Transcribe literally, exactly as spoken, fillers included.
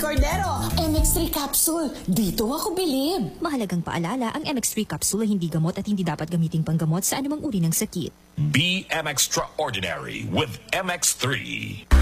Cordero, M X three capsule. Dito ako bilib. Mahalagang paalala, ang M X three capsule ay hindi gamot at hindi dapat gamiting panggamot sa anumang uri ng sakit. Be M Extraordinary with M X three.